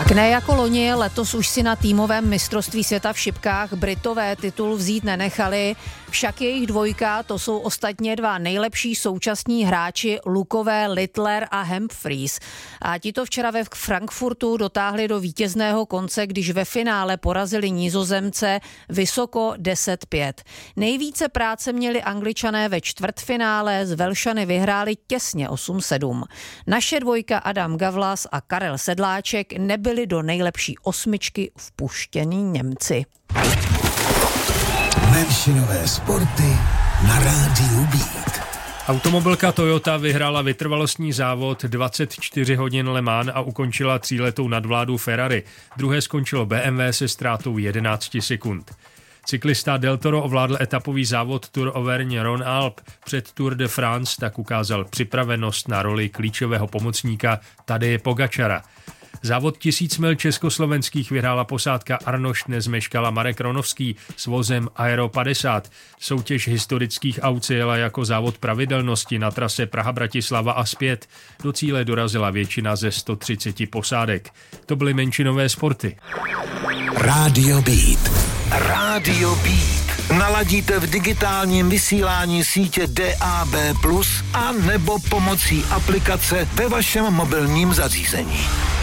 Tak ne jako loni, letos už si na týmovém mistrovství světa v šipkách Britové titul vzít nenechali, však jejich dvojka, to jsou ostatně dva nejlepší současní hráči Lukové, Littler a Humphries. A ti to včera ve Frankfurtu dotáhli do vítězného konce, když ve finále porazili Nizozemce vysoko 10-5. Nejvíce práce měli Angličané ve čtvrtfinále, z Velšany vyhráli těsně 8-7. Naše dvojka Adam Gavlas a Karel Sedláček nebyli do nejlepší osmičky vpuštění Němci. Menšinové sporty na rádiu Beat. Automobilka Toyota vyhrála vytrvalostní závod 24 hodin Le Mans a ukončila 3letou nadvládu Ferrari. Druhé skončilo BMW se ztrátou 11 sekund. Cyklista Del Toro ovládl etapový závod Tour Auvergne-Rhône-Alpes. Před Tour de France tak ukázal připravenost na roli klíčového pomocníka Tadeje Pogačara. Závod 1000 mil československých vyhrála posádka Arnošt nezmeškala Marek Ronovský s vozem Aero 50. Soutěž historických aut se jela jako závod pravidelnosti na trase Praha-Bratislava a zpět. Do cíle dorazila většina ze 130 posádek. To byly menšinové sporty. Radio Beat. Radio Beat. Naladíte v digitálním vysílání sítě DAB+, a nebo pomocí aplikace ve vašem mobilním zařízení.